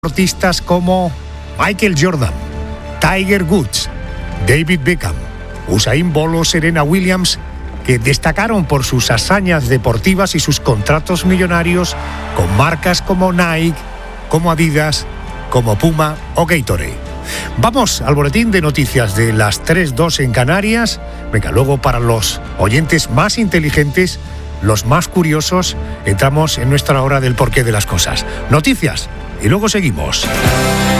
Deportistas como Michael Jordan, Tiger Woods, David Beckham, Usain Bolt o Serena Williams, que destacaron por sus hazañas deportivas y sus contratos millonarios con marcas como Nike, como Adidas, como Puma o Gatorade. Vamos al boletín de noticias de las 3:02 en Canarias. Venga, luego para los oyentes más inteligentes, los más curiosos, entramos en nuestra hora del porqué de las cosas. Noticias y luego seguimos.